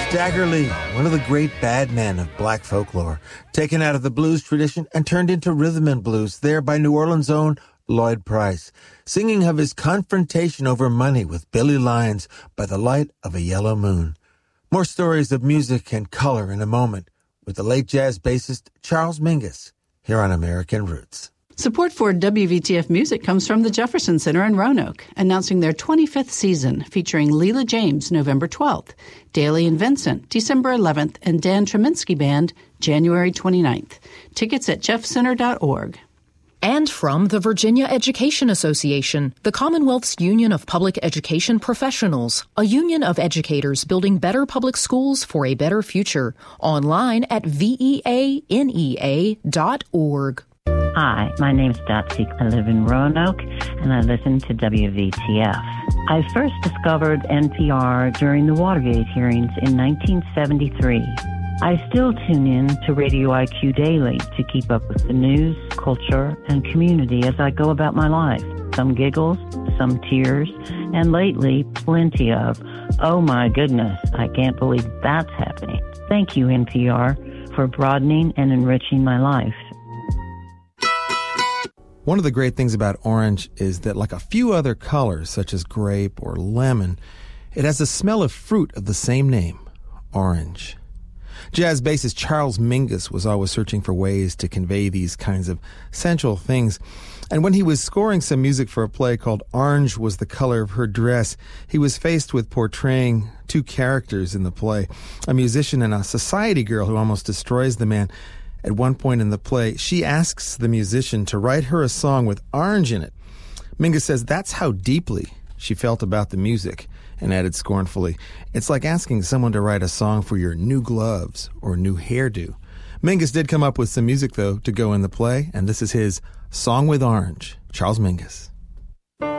Stagger Lee, one of the great bad men of black folklore, taken out of the blues tradition and turned into rhythm and blues there by New Orleans' own Lloyd Price, singing of his confrontation over money with Billy Lyons by the light of a yellow moon. More stories of music and color in a moment with the late jazz bassist Charles Mingus here on American Roots. Support for WVTF Music comes from the Jefferson Center in Roanoke, announcing their 25th season, featuring Leela James, November 12th, Daly and Vincent, December 11th, and Dan Treminsky Band, January 29th. Tickets at jeffcenter.org. And from the Virginia Education Association, the Commonwealth's Union of Public Education Professionals, a union of educators building better public schools for a better future. Online at veanea.org. Hi, my name's Dotsy. I live in Roanoke, and I listen to WVTF. I first discovered NPR during the Watergate hearings in 1973. I still tune in to Radio IQ Daily to keep up with the news, culture, and community as I go about my life. Some giggles, some tears, and lately, plenty of, oh my goodness, I can't believe that's happening. Thank you, NPR, for broadening and enriching my life. One of the great things about orange is that, like a few other colors, such as grape or lemon, it has the smell of fruit of the same name, orange. Jazz bassist Charles Mingus was always searching for ways to convey these kinds of sensual things. And when he was scoring some music for a play called Orange Was the Color of Her Dress, he was faced with portraying two characters in the play, a musician and a society girl who almost destroys the man. At one point in the play, she asks the musician to write her a song with orange in it. Mingus says that's how deeply she felt about the music, and added scornfully, it's like asking someone to write a song for your new gloves or new hairdo. Mingus did come up with some music, though, to go in the play, and this is his Song with Orange, Charles Mingus.